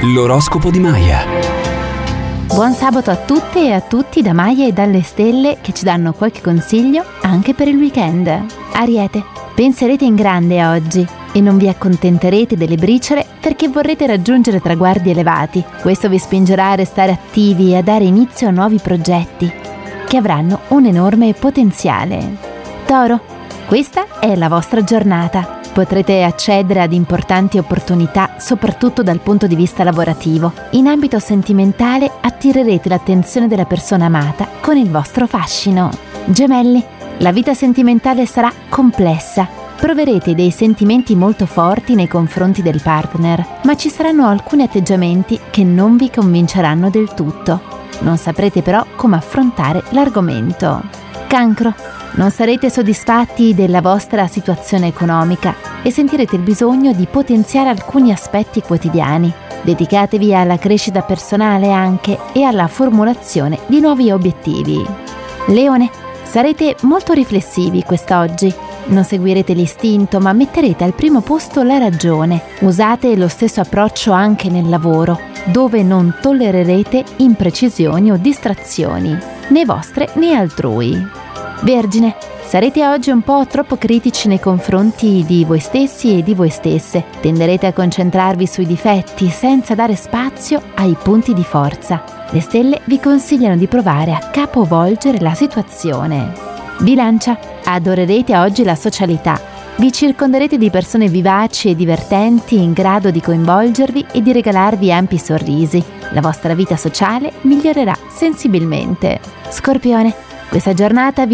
L'oroscopo di Maya. Buon sabato a tutte e a tutti da Maya e dalle stelle che ci danno qualche consiglio anche per il weekend. Ariete, penserete in grande oggi e non vi accontenterete delle briciole perché vorrete raggiungere traguardi elevati. Questo vi spingerà a restare attivi e a dare inizio a nuovi progetti che avranno un enorme potenziale. Toro, questa è la vostra giornata. Potrete accedere ad importanti opportunità, soprattutto dal punto di vista lavorativo. In ambito sentimentale attirerete l'attenzione della persona amata con il vostro fascino. Gemelli, la vita sentimentale sarà complessa. Proverete dei sentimenti molto forti nei confronti del partner, ma ci saranno alcuni atteggiamenti che non vi convinceranno del tutto. Non saprete però come affrontare l'argomento. Cancro, non sarete soddisfatti della vostra situazione economica e sentirete il bisogno di potenziare alcuni aspetti quotidiani. Dedicatevi alla crescita personale anche e alla formulazione di nuovi obiettivi. Leone, sarete molto riflessivi quest'oggi. Non seguirete l'istinto, ma metterete al primo posto la ragione. Usate lo stesso approccio anche nel lavoro, dove non tollererete imprecisioni o distrazioni, né vostre né altrui. Vergine, sarete oggi un po' troppo critici nei confronti di voi stessi e di voi stesse. Tenderete a concentrarvi sui difetti senza dare spazio ai punti di forza. Le stelle vi consigliano di provare a capovolgere la situazione. Bilancia, adorerete oggi la socialità. Vi circonderete di persone vivaci e divertenti in grado di coinvolgervi e di regalarvi ampi sorrisi. La vostra vita sociale migliorerà sensibilmente. Scorpione, questa giornata vi